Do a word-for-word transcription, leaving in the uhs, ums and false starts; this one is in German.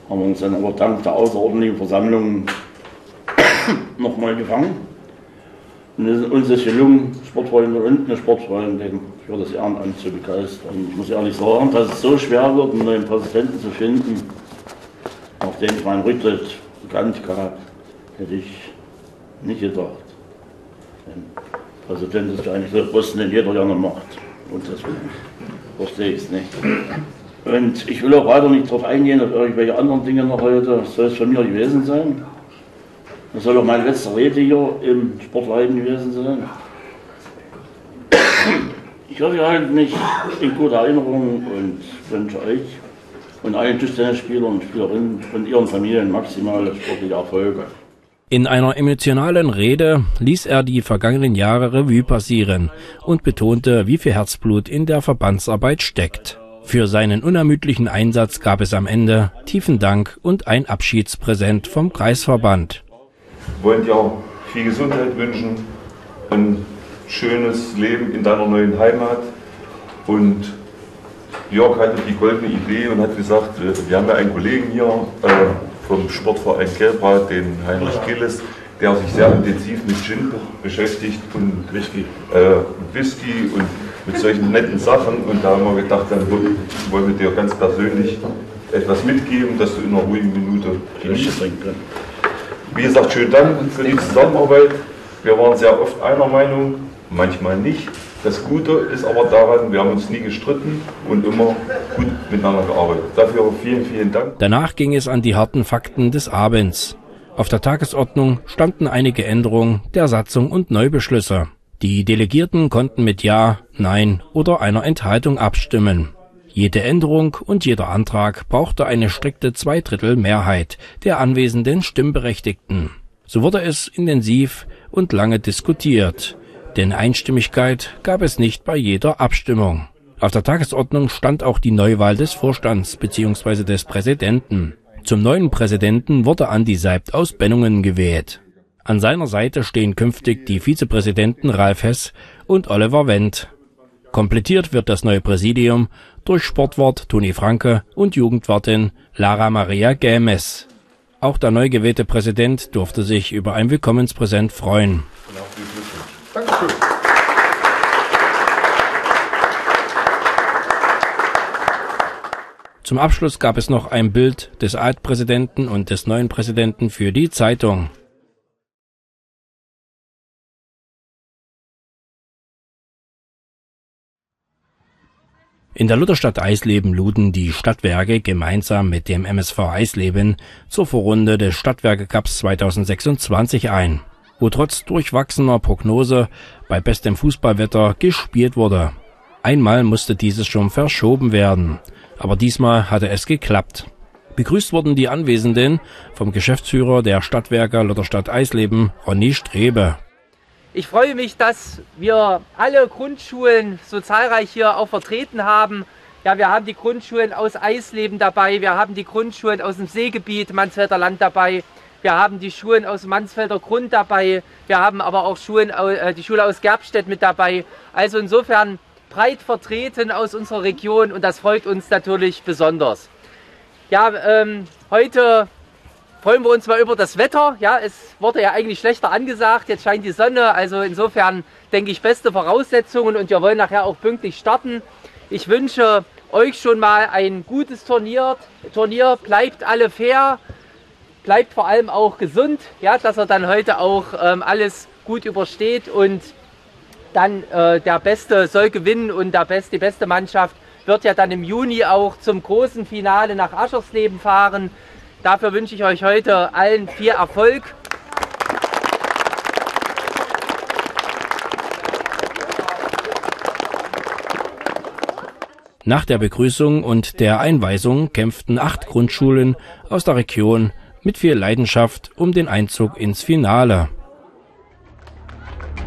haben wir uns dann aber dank der außerordentlichen Versammlung nochmal gefangen. Und es ist uns ist gelungen, Sportfreunde und eine Sportfreundin für das Ehrenamt zu begeistern. Und ich muss ehrlich sagen, dass es so schwer wird, einen neuen Präsidenten zu finden, nachdem ich meinen Rücktritt bekannt gab, hätte ich nicht gedacht. Ein Präsident ist ja eigentlich so ein Posten, den jeder gerne macht. Und deswegen verstehe ich es nicht. Und ich will auch weiter nicht darauf eingehen, auf irgendwelche anderen Dinge noch heute. Das soll es von mir gewesen sein. Das soll auch meine letzte Rede hier im Sportverein gewesen sein. Ich hoffe, ihr haltet mich in guter Erinnerung und wünsche euch und allen Tischtennisspielern und Spielerinnen und ihren Familien maximale sportliche Erfolge. In einer emotionalen Rede ließ er die vergangenen Jahre Revue passieren und betonte, wie viel Herzblut in der Verbandsarbeit steckt. Für seinen unermüdlichen Einsatz gab es am Ende tiefen Dank und ein Abschiedspräsent vom Kreisverband. Ich wollte dir auch viel Gesundheit wünschen, ein schönes Leben in deiner neuen Heimat. Und Jörg hatte die goldene Idee und hat gesagt, wir haben ja einen Kollegen hier äh, vom Sportverein Gelbrad, den Heinrich Gilles, der sich sehr intensiv mit Gin beschäftigt und Whisky, äh, Whisky und mit solchen netten Sachen. Und da haben wir gedacht, dann wollen wir dir ganz persönlich etwas mitgeben, dass du in einer ruhigen Minute genießen kannst. Wie gesagt, schönen Dank für die Zusammenarbeit. Wir waren sehr oft einer Meinung, manchmal nicht. Das Gute ist aber daran, wir haben uns nie gestritten und immer gut miteinander gearbeitet. Dafür vielen, vielen Dank. Danach ging es an die harten Fakten des Abends. Auf der Tagesordnung standen einige Änderungen der Satzung und Neubeschlüsse. Die Delegierten konnten mit Ja, Nein oder einer Enthaltung abstimmen. Jede Änderung und jeder Antrag brauchte eine strikte Zweidrittelmehrheit der anwesenden Stimmberechtigten. So wurde es intensiv und lange diskutiert, denn Einstimmigkeit gab es nicht bei jeder Abstimmung. Auf der Tagesordnung stand auch die Neuwahl des Vorstands bzw. des Präsidenten. Zum neuen Präsidenten wurde Andi Seibt aus Bennungen gewählt. An seiner Seite stehen künftig die Vizepräsidenten Ralf Hess und Oliver Wendt. Komplettiert wird das neue Präsidium durch Sportwart Toni Franke und Jugendwartin Lara Maria Gämes. Auch der neu gewählte Präsident durfte sich über ein Willkommenspräsent freuen. Dankeschön. Zum Abschluss gab es noch ein Bild des Altpräsidenten und des neuen Präsidenten für die Zeitung. In der Lutherstadt Eisleben luden die Stadtwerke gemeinsam mit dem M S V Eisleben zur Vorrunde des Stadtwerke-Cups zweitausendsechsundzwanzig ein, wo trotz durchwachsener Prognose bei bestem Fußballwetter gespielt wurde. Einmal musste dieses schon verschoben werden, aber diesmal hatte es geklappt. Begrüßt wurden die Anwesenden vom Geschäftsführer der Stadtwerke Lutherstadt Eisleben, Ronny Strebe. Ich freue mich, dass wir alle Grundschulen so zahlreich hier auch vertreten haben. Ja, wir haben die Grundschulen aus Eisleben dabei, wir haben die Grundschulen aus dem Seegebiet Mansfelder Land dabei, wir haben die Schulen aus Mansfelder Grund dabei, wir haben aber auch Schulen, äh, die Schule aus Gerbstedt mit dabei. Also insofern breit vertreten aus unserer Region und das freut uns natürlich besonders. Ja, ähm, heute freuen wir uns mal über das Wetter. Ja, es wurde ja eigentlich schlechter angesagt, jetzt scheint die Sonne, also insofern denke ich beste Voraussetzungen und wir wollen nachher auch pünktlich starten. Ich wünsche euch schon mal ein gutes Turnier, Turnier, bleibt alle fair, bleibt vor allem auch gesund, ja, dass er dann heute auch ähm, alles gut übersteht und dann äh, der Beste soll gewinnen und der Beste, die beste Mannschaft wird ja dann im Juni auch zum großen Finale nach Aschersleben fahren. Dafür wünsche ich euch heute allen viel Erfolg. Nach der Begrüßung und der Einweisung kämpften acht Grundschulen aus der Region mit viel Leidenschaft um den Einzug ins Finale.